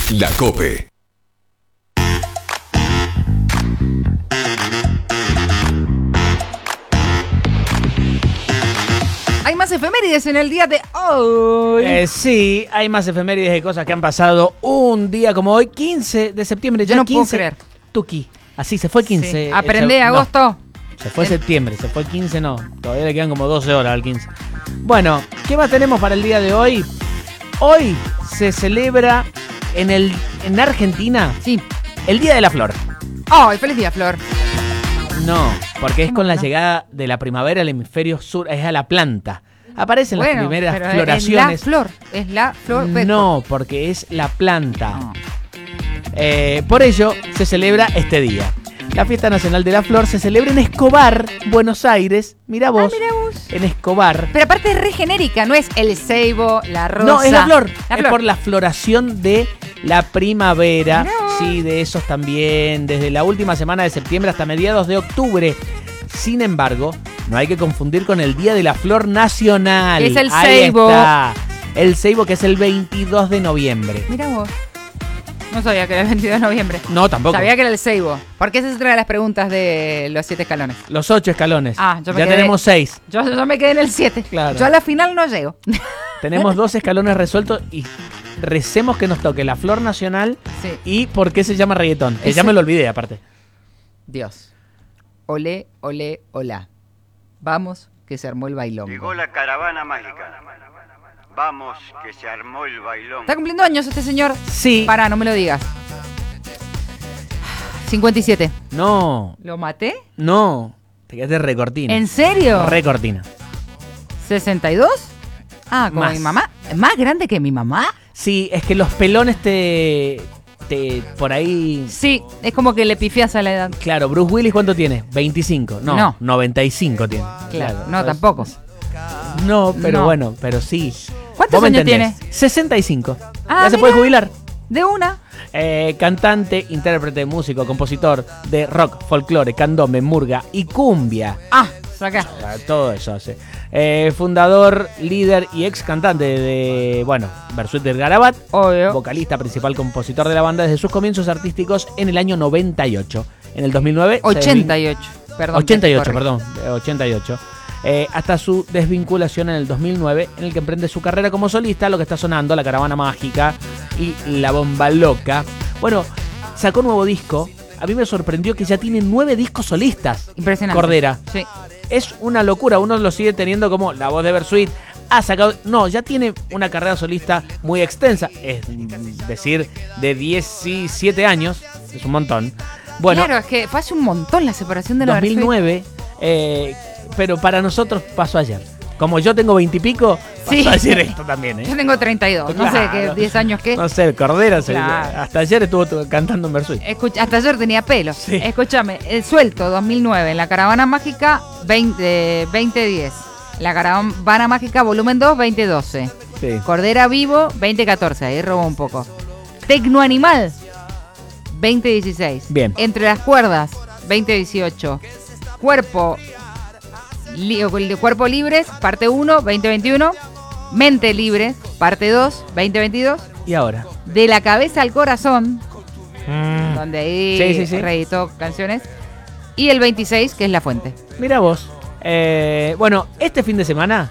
La COPE. Hay más efemérides en el día de hoy. Sí, hay más efemérides de cosas que han pasado un día como hoy, 15 de septiembre. Yo Ya no 15, puedo creer. Tuki. Así, se fue 15. Sí. Aprende agosto. Se fue septiembre, se fue 15, no. Todavía le quedan como 12 horas al 15. Bueno, ¿qué más tenemos para el día de hoy? Hoy se celebra en Argentina Sí. el Día de la Flor. ¡Ay, feliz día, Flor! No, porque es ¿Cómo con la no? llegada de la primavera al hemisferio sur, es a la planta. Aparecen las primeras pero floraciones. Es la flor. No, porque es la planta. No. Por ello se celebra este día. La Fiesta Nacional de la Flor se celebra en Escobar, Buenos Aires. Mira vos. Mira vos. En Escobar. Pero aparte es re genérica, no es el ceibo, la rosa. No, es la flor. La Es flor. por la floración de la primavera. Mirá vos. Sí, de esos también. Desde la última semana de septiembre hasta mediados de octubre. Sin embargo, no hay que confundir con el Día de la Flor Nacional. Es el Ahí ceibo. está. El ceibo, que es el 22 de noviembre. Mira vos. No sabía que era el 22 de noviembre. No, tampoco. Sabía que era el ceibo. Porque esa es otra de las preguntas de los 7 escalones. Los 8 escalones. Ah, yo me ya quedé- tenemos 6. Yo me quedé en el 7. Claro. Yo a la final no llego. Tenemos 2 escalones resueltos y recemos que nos toque la Flor Nacional Sí. y por qué se llama reggaetón. Que Ese- ya me lo olvidé, aparte. Dios. Olé, olé, olá. Vamos, que se armó el bailón. Llegó la caravana mágica. Vamos, que se armó el bailón. ¿Está cumpliendo años este señor? Sí. Pará, no me lo digas. 57. No, ¿Lo maté? no. Te quedaste recortina. ¿En serio? Recortina. ¿62? Ah, como Más. mi mamá. ¿Más grande que mi mamá? Sí, es que los pelones te por ahí... Sí, es como que le pifias a la edad. Claro, Bruce Willis, ¿cuánto tiene? 25. No, No. 95 tiene. Claro, no, ¿sabes? tampoco. No, pero No. bueno, pero sí. ¿Cuántos Vos me años entendés. tiene? 65. Ah, ya se mira. puede jubilar. De una. Cantante, intérprete, músico, compositor de rock, folclore, candombe, murga y cumbia. Ah, saca. Todo eso hace. Fundador, líder y ex cantante de, Bersuit del Garabat. Obvio. Vocalista, principal compositor de la banda desde sus comienzos artísticos en el año 98. En el 2009... 88. Perdón. 88, corre. perdón. 88. Hasta su desvinculación en el 2009, en el que emprende su carrera como solista, lo que está sonando, La Caravana Mágica y La Bomba Loca. Bueno, sacó nuevo disco. A mí me sorprendió que ya tiene 9 discos solistas. Impresionante. Cordera. Sí. Es una locura, uno lo sigue teniendo como la voz de Bersuit. Ha sacado... No, ya tiene una carrera solista muy extensa. Es decir, de 17 años. Es un montón. Bueno, Claro, es que fue hace un montón la separación de la 2009, pero para nosotros pasó ayer. Como yo tengo 20 y pico, pasó Sí. ayer esto también, Yo tengo 32. No sé, Claro. ¿qué? 10 años qué. No sé, Cordera, Claro. hasta ayer estuvo cantando en Bersuit. Escucha, hasta ayer tenía pelo. Sí. Escúchame, El Suelto 2009, La Caravana Mágica 2010. La Caravana Mágica volumen 2 2012. Sí. Cordera Vivo 2014, ahí robó un poco. Tecno Animal 2016. Bien. Entre las cuerdas 2018. Cuerpo Libres, parte 1 2021. Mente Libre, parte 2 2022. ¿Y ahora? De la cabeza al corazón, donde ahí Sí, sí, sí. reeditó canciones. Y el 26, que es La Fuente. Mira vos. Bueno, este fin de semana